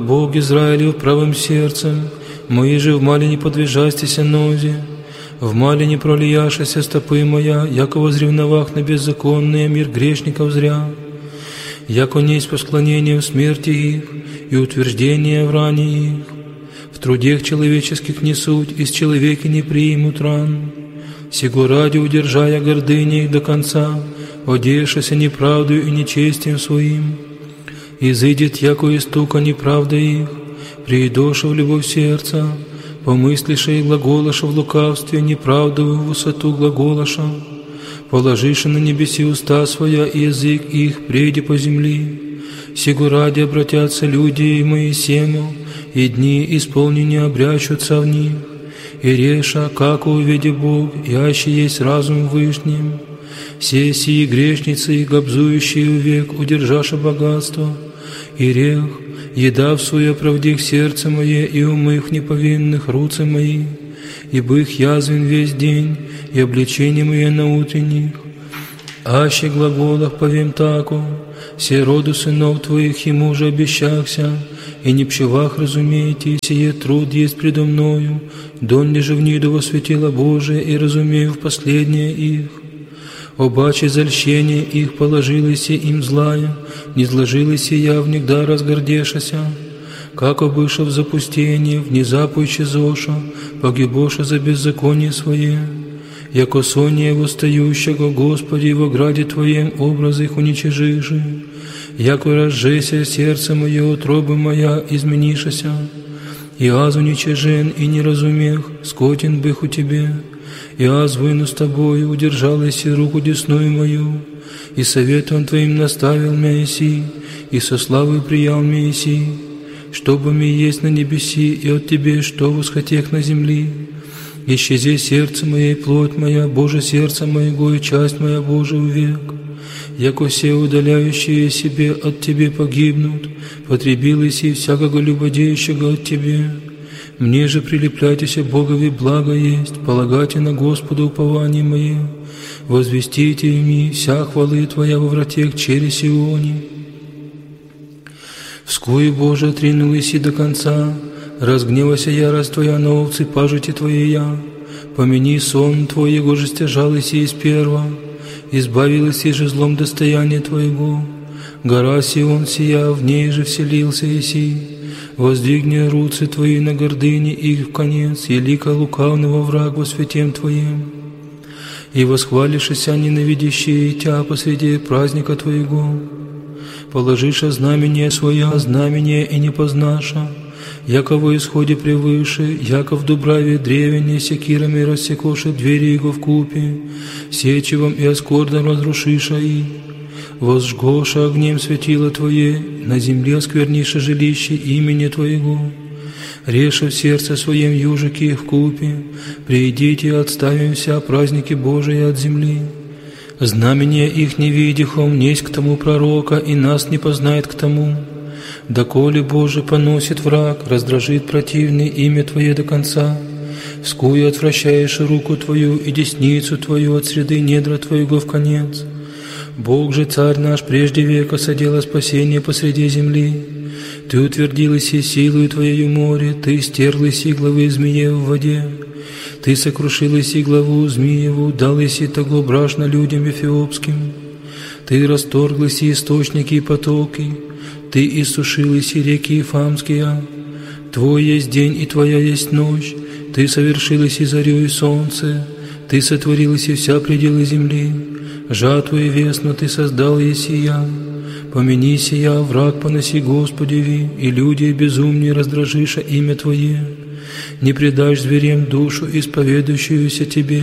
Бог Израилев правым сердцем, мои же в мале не подвижастися нози, в мале не пролияшася стопы моя, яко возревновах на беззаконный мир грешников зря, яко несть по склонению смерти их и утверждение в ране их, в трудех человеческих не суть, из человека не примут ран, сего ради удержая гордыни их до конца, одешася неправдою и нечестием своим, изыдет, яко истука неправда их, приидоша в любовь сердца, помыслиша и глаголаша в лукавстве неправдовую высоту глаголаша, положиша на небеси уста своя и язык их прейди по земли, сего ради обратятся люди и мои сему, и дни исполнения обрящутся в них, и реша, как увиди Бог, яще есть разум вышним, все сии грешницы и гобзующие век удержаша богатство, и рех, еда в свое правдих сердце мое, и умых неповинных руцы мои, и бых язвен весь день, и обличение мое на утренних. Аще глаголах повем таку, все роду сынов твоих ему же обещахся, и не пчевах разумеете, сие труд есть предо мною, донли же в ниду во светило Божие, и разумею в последнее их. Обаче зальщение их положилось им злая, не зложилось я внегда разгордешася, как обыша в запустение, внезапу исчезоша, погибоша за беззаконие свое, яко сония восстающего Господи во граде Твоем образ их уничижиши, яко разжеся сердце мое, утробы моя изменишася, и аз уничижен и не разумех, скотен бых у Тебе, и аз выну с Тобою, удержалась и руку десную мою, и советом Твоим наставил меня иси, и со славой приял меня иси, чтобы ми есть на небеси, и от Тебе, что восхотех на земли. Исчези сердце мое и плоть моя, Боже, сердце моего и часть моя, Боже, век. Яко все удаляющие себе от Тебе погибнут, потребилось и всякого любодеющего от Тебе. Мне же прилепляйтесь, Богови благо есть, полагайте на Господа упование мое, возвестите мне вся хвалы Твоя во вратех через Сионе. Вскую, Боже, отринулась и до конца, разгневася ярость Твоя на овцы, пажити Твои я, помяни сон Твой, его же стяжалась и из перва, избавилась и же злом достояния Твоего, гора Сион сия, в ней же вселился Иси, воздвигни руцы Твои на гордыне их в конец, и лика лукавного враг во святем Твоем, и восхвалишься ненавидящие Тя посреди праздника Твоего, положиша знамение Своя, знамение и не познаша, яко во исходе превыше, яко в дубраве древене секирами рассекоша двери его вкупе, сечевом и оскордом разрушиша и, возжгоша огнем светило Твое, на земле оскверниша жилище имени Твоего, реша в сердце своем южики их вкупе, приидите и отставим вся праздники Божии от земли. Знамение их не видихом, несть к тому пророка, и нас не познает к тому. Доколе, Боже, поносит враг, раздражит противный имя Твое до конца, вскую отвращаешь руку Твою и десницу Твою от среды недра Твоего в конец. Бог же, Царь наш, прежде века содела спасение посреди земли. Ты утвердилась и силою Твоею море, Ты стерлась и главы змеи в воде. Ты сокрушилась и главу Змееву, далась и того брашно людям эфиопским. Ты расторглась и источники и потоки, Ты иссушилась и реки Ифамские. Твой есть день и Твоя есть ночь, Ты совершилась и зарю и солнце, Ты сотворилась и вся пределы земли. Жатву и весну Ты создал есия. Помяни сия, враг поноси Господеви, и люди безумнее раздражиша имя Твое. Не предашь зверям душу, исповедующуюся Тебе.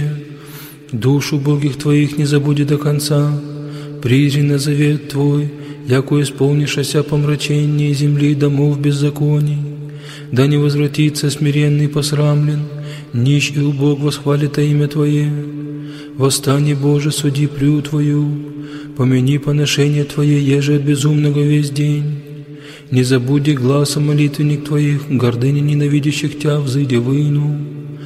Душу Богих Твоих не забуди до конца. Призри на завет Твой, яко исполнишася помрачение земли домов беззаконий. Да не возвратится смиренный посрамлен, нищ и убог восхвалит имя Твое. Восстань, Боже, суди прю Твою, помяни поношение Твое, еже от безумного весь день. Не забуди гласа молитвенник Твоих, гордыни ненавидящих Тя взыди выну.